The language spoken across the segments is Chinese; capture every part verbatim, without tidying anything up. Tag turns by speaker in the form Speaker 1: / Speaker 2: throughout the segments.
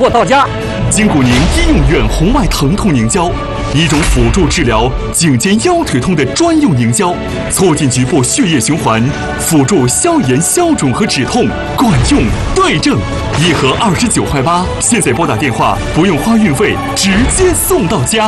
Speaker 1: 货到家。
Speaker 2: 筋骨宁医用远红外疼痛凝胶，一种辅助治疗颈肩腰腿痛的专用凝胶，促进局部血液循环，辅助消炎消肿和止痛，管用对症。一盒二十九块八，现在拨打电话不用花运费，直接送到家。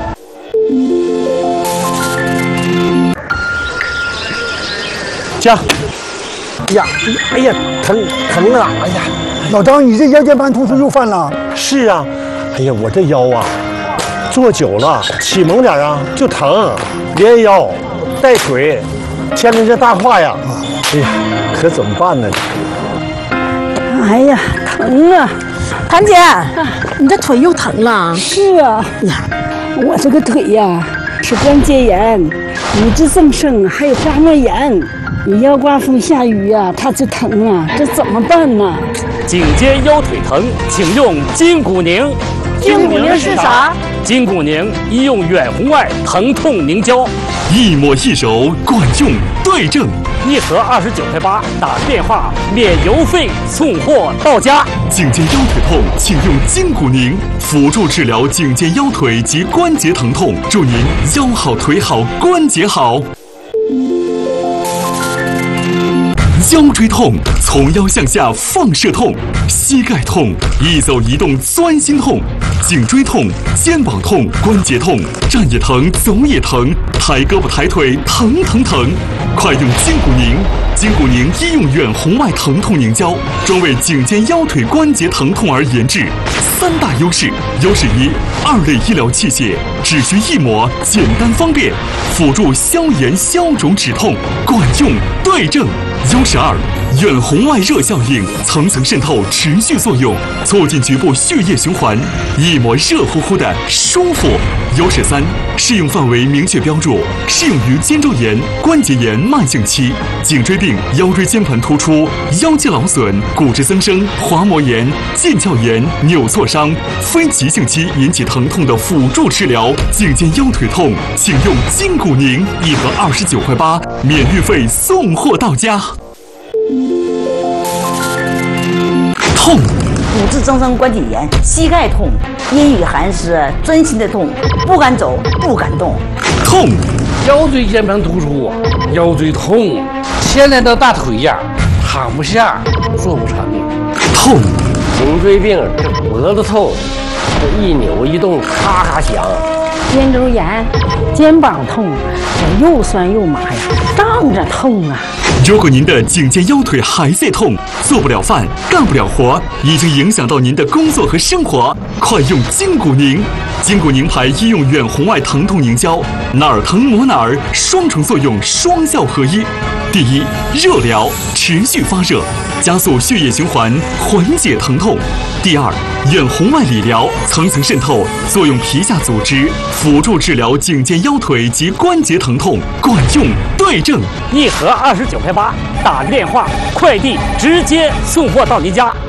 Speaker 3: 家，哎呀，哎呀，疼疼啊！哎呀，
Speaker 4: 老张，你这腰间盘突出又犯了？
Speaker 3: 是啊，哎呀，我这腰啊，坐久了起猛点啊就疼，连腰带腿，牵着这大胯呀，哎呀，可怎么办呢？
Speaker 5: 哎呀，疼啊！
Speaker 6: 谭姐，你这腿又疼了？
Speaker 5: 是啊，呀，我这个腿呀是关节炎、骨质增生，还有滑膜炎。你要刮风下雨呀，它就疼啊，这怎么办呢？
Speaker 1: 颈肩腰腿疼，请用筋骨宁。
Speaker 6: 筋骨宁是啥？
Speaker 1: 筋骨宁医用远红外疼痛凝胶，
Speaker 2: 一抹一揉，管用对症。
Speaker 1: 一盒二十九块八，打电话免邮费送货到家。
Speaker 2: 颈肩腰腿痛，请用筋骨宁，辅助治疗颈肩腰腿及关节疼痛，祝您腰好腿好关节好。腰椎痛，从腰向下放射痛；膝盖痛，一走一动钻心痛；颈椎痛、肩膀痛、关节痛，站也疼，走也疼，抬胳膊抬腿疼疼疼。快用筋骨宁！筋骨宁医用远红外疼痛凝胶，专为颈肩腰腿关节疼痛而研制。三大优势：优势一，二类医疗器械，只需一抹，简单方便，辅助消炎消肿止痛，管用对症。优势二，远红外热效应，层层渗透，持续作用，促进局部血液循环，一抹热乎乎的舒服。优势三，适用范围明确标注，适用于肩周炎、关节炎慢性期、颈椎病、腰椎间盘突出、腰肌劳损、骨质增生、滑膜炎、腱鞘炎、扭挫伤、非急性期引起疼痛的辅助治疗。颈肩腰腿痛，请用筋骨宁，一盒二十九块八，免运费送货到家。痛，
Speaker 6: 骨质增生关节炎、膝盖痛、阴雨寒湿、钻心的痛，不敢走，不敢动。
Speaker 2: 痛，
Speaker 7: 腰椎间盘突出，腰椎痛，牵连到大腿呀，躺不下，做不成。
Speaker 2: 痛，
Speaker 3: 颈椎病，这脖子痛，这一扭一动咔咔响。
Speaker 5: 肩周炎、肩膀痛，这又酸又麻呀，胀着痛啊。
Speaker 2: 如果您的颈肩腰腿还在痛，做不了饭，干不了活，已经影响到您的工作和生活，快用筋骨宁！筋骨宁牌医用远红外疼痛凝胶，哪儿疼抹哪儿，双重作用，双效合一。第一，热疗，持续发热，加速血液循环，缓解疼痛。第二，远红外理疗，层层渗透，作用皮下组织，辅助治疗颈肩腰腿及关节疼痛，管用对症。
Speaker 1: 一盒二十九块八，打个电话，快递直接送货到您家。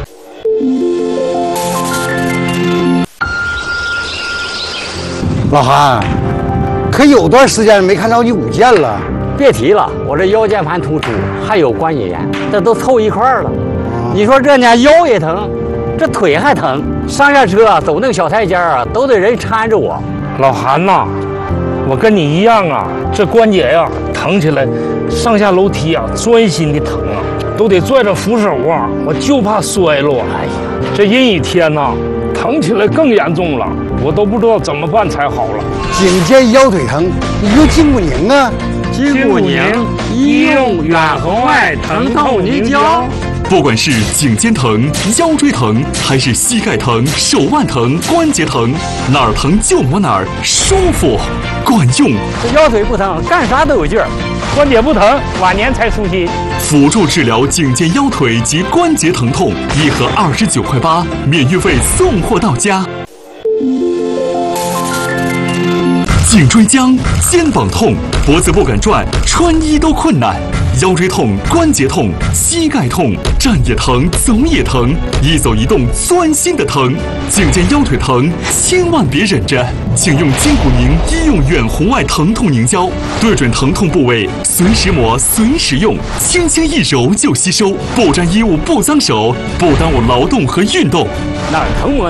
Speaker 4: 老韩，可有段时间没看着你舞剑了。
Speaker 8: 别提了，我这腰间盘突出，还有关节炎，这都凑一块儿了。你说这呢，腰也疼，这腿还疼，上下车走那个小台阶啊，都得人搀着我。
Speaker 7: 老韩呐，我跟你一样啊，这关节呀疼起来，上下楼梯啊钻心的疼啊，都得拽着扶手啊，我就怕摔了啊。哎呀，这阴雨天呐，疼起来更严重了，我都不知道怎么办才好了。
Speaker 4: 颈肩腰腿疼，你用筋骨宁啊。
Speaker 7: 筋骨宁医用远红外疼痛凝胶。
Speaker 2: 不管是颈肩疼、腰椎疼，还是膝盖疼、手腕疼、关节疼，哪儿疼就抹哪儿，舒服，管用。
Speaker 8: 这腰腿不疼，干啥都有劲儿；
Speaker 7: 关节不疼，晚年才舒心。
Speaker 2: 辅助治疗颈肩腰腿及关节疼痛，一盒二十九块八，免运费送货到家。颈椎僵、肩膀痛、脖子不敢转，穿衣都困难；腰椎痛、关节痛、膝盖痛，站也疼，走也疼，一走一动钻心的疼。颈肩腰腿疼，千万别忍着，请用筋骨宁医用远红外疼痛凝胶，对准疼痛部位，随时抹，随时用，轻轻一揉就吸收，不沾衣物，不脏手，不耽误劳动和运动。
Speaker 1: 哪儿疼抹